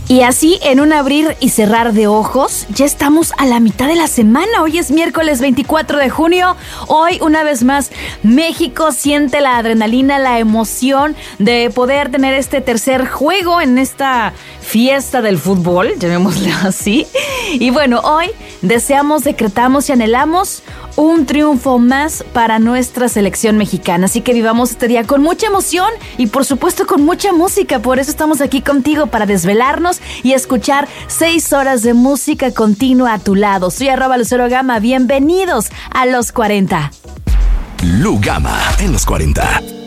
Y así, en un abrir y cerrar de ojos, ya estamos a la mitad de la semana. Hoy es miércoles 24 de junio. Hoy, una vez más, México siente la adrenalina, la emoción de poder tener este tercer juego en esta fiesta del fútbol, llamémosle así. Y bueno, hoy deseamos, decretamos y anhelamos un triunfo más para nuestra selección mexicana. Así que vivamos este día con mucha emoción y por supuesto con mucha música. Por eso estamos aquí contigo para desvelarnos y escuchar 6 horas de música continua a tu lado. Soy @LuceroGama. Bienvenidos a Los 40. Lu Gama en Los 40.